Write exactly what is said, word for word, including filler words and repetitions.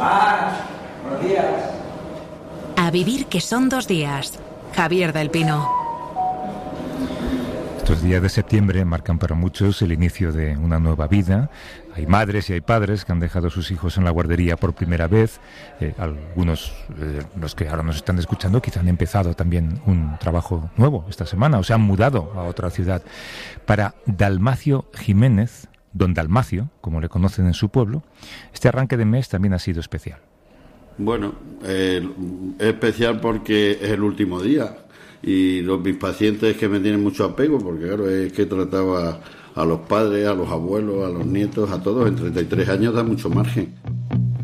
Mar, buenos días. A vivir que son dos días. Javier del Pino. Estos días de septiembre marcan para muchos el inicio de una nueva vida. Hay madres y hay padres que han dejado a sus hijos en la guardería por primera vez. Eh, algunos, eh, los que ahora nos están escuchando, quizá han empezado también un trabajo nuevo esta semana o se han mudado a otra ciudad. Para Dalmacio Jiménez, don Dalmacio, como le conocen en su pueblo, este arranque de mes también ha sido especial. Bueno, eh, es especial porque es el último día y los mis pacientes que me tienen mucho apego, porque claro, es que trataba a los padres, a los abuelos, a los nietos, a todos, en treinta y tres años da mucho margen.